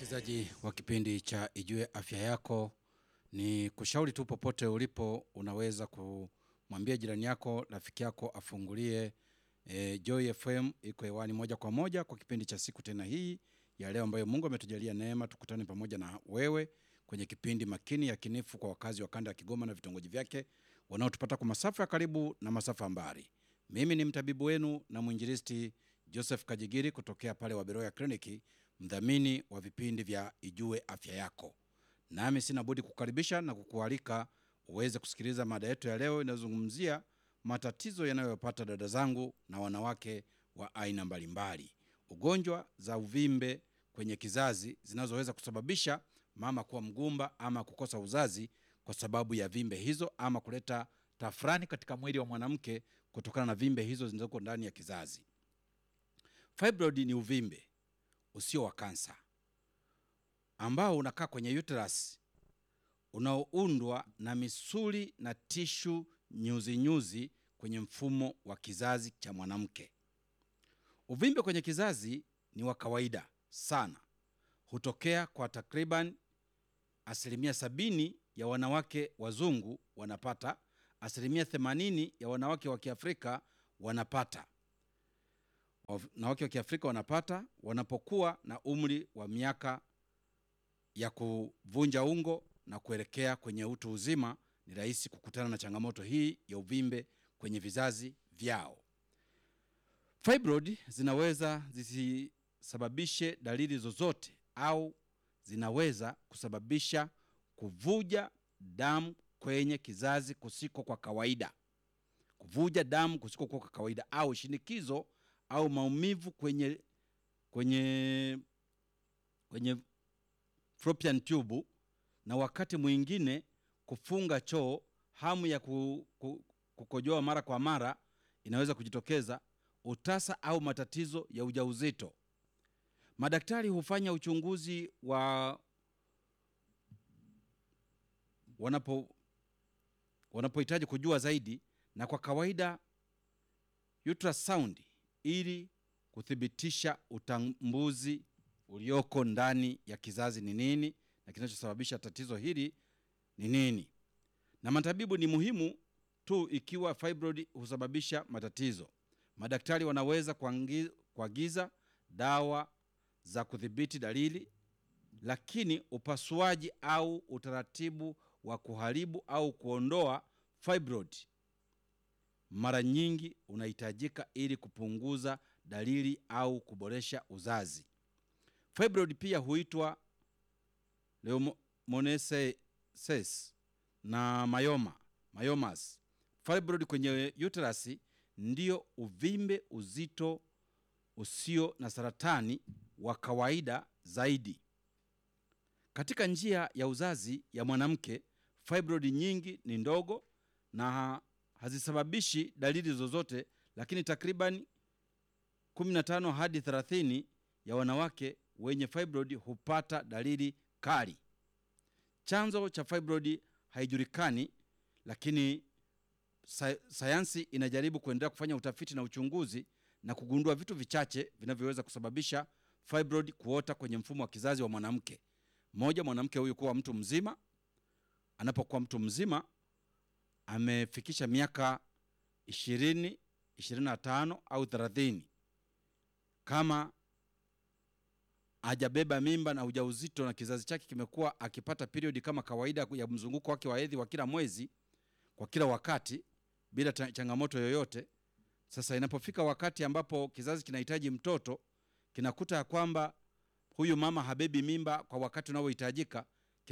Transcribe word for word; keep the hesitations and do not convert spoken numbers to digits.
Msikilizaji wa kipindi cha Ijue Afya Yako, ni kushauri tu popote ulipo unaweza kumwambia jirani yako, rafiki yako afungulie e, Joy F M iko hewani moja kwa moja kwa kipindi cha siku tena hii ya leo ambayo Mungu ametujalia neema tukutane pamoja na wewe kwenye kipindi makini ya kinifu kwa wakazi wa kanda ya Kigoma na vitongoji vyake wanaotupata kwa masafa ya karibu na masafa mbali. Mimi ni mtabibu wenu na mwinjilisti Joseph Kajigiri kutokea pale Waberoya Kliniki, mdhamini wa vipindi vya Ijue Afya Yako. Nami sina budi kukaribisha na kukualika uweze kusikiliza mada yetu ya leo inayozungumzia matatizo yanayopata dada zangu na wanawake wa aina mbalimbali. Ugonjwa za uvimbe kwenye kizazi zinazoweza kusababisha mama kuwa mgumba ama kukosa uzazi kwa sababu ya vimbe hizo, ama kuleta tafrani katika mwili wa mwanamke kutokana na vimbe hizo zinazoko ndani ya kizazi. Fibroid ni uvimbe usio wa kansa ambao unakaa kwenye uterus, unaoundwa na misuli na tishu nyuzi nyuzi kwenye mfumo wa kizazi cha mwanamke. Uvimbe kwenye kizazi ni wa kawaida sana, hutokea kwa takriban asilimia sabini ya wanawake wazungu wanapata, asilimia themanini ya wanawake wa Kiafrika wanapata. Wanawake wa Kiafrika wanapata wanapokuwa na umri wa miaka ya kuvunja ungo na kuelekea kwenye utu uzima. Ni rahisi kukutana na changamoto hii ya uvimbe kwenye vizazi vyao. Fibroid zinaweza zisisababishe dalili zozote au zinaweza kusababisha kuvuja damu kwenye kizazi kusiko kwa kawaida. Kuvuja damu kusiko kwa kawaida au shinikizo au maumivu kwenye kwenye kwenye fallopian tube, na wakati mwingine kufunga choo, hamu ya ku, ku, kukojoa mara kwa mara inaweza kujitokeza, utasa au matatizo ya ujauzito. Madaktari hufanya uchunguzi wa wanapo wanapohitaji kujua zaidi, na kwa kawaida ultrasound, ili kuthibitisha utambuzi ulioko ndani ya kizazi ni nini na kinachosababisha tatizo hili ni nini. Na matabibu ni muhimu tu ikiwa fibroid husababisha matatizo. Madaktari wanaweza kuagiza dawa za kudhibiti dalili, lakini upasuaji au utaratibu wa kuharibu au kuondoa fibroid mara nyingi unahitajika ili kupunguza dalili au kuboresha uzazi. Fibroid pia huitwa leishmaniasis na myoma, myomas. Fibroid kwenye uterus ndio uvimbe uzito usio na saratani wa kawaida zaidi. Katika njia ya uzazi ya mwanamke, fibroid nyingi ni ndogo na hazisababishi dalili zozote, lakini takriban kumi na tano hadi thelathini ya wanawake wenye fibroid hupata dalili kali. Chanzo cha fibroid haijulikani, lakini sayansi inajaribu kuendelea kufanya utafiti na uchunguzi na kugundua vitu vichache vinavyoweza kusababisha fibroid kuota kwenye mfumo wa kizazi wa mwanamke. Moja, mwanamke huyu kuwa mtu mzima. Anapokuwa mtu mzima, amefikisha miaka ishirini, ishirini na tano au thelathini, kama hajabeba mimba na ujauzito na kizazi chake kimekuwa akipata period kama kawaida ya mzunguko wake wa hedhi wa kila mwezi kwa kila wakati bila changamoto yoyote. Sasa inapofika wakati ambapo kizazi kinahitaji mtoto, kinakuta kwamba huyu mama habebi mimba kwa wakati unaohitajika,